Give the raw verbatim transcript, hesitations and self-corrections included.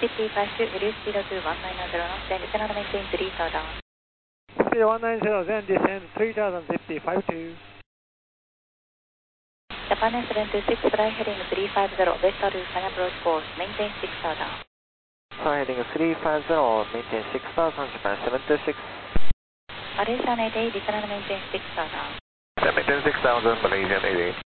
fifty five two, reduce speed to one nine zero knots, then descend and maintain three thousand. Speed one nine zero, then descend three thousand fifty, five two. Japan seven two six, fly heading three five zero, west to final approach course, maintain six thousand. Fly heading three five zero, maintain six thousand, Japan seven two six. Malaysian eight eight, descend and maintain six thousand. Maintain six thousand, Malaysian eight eight.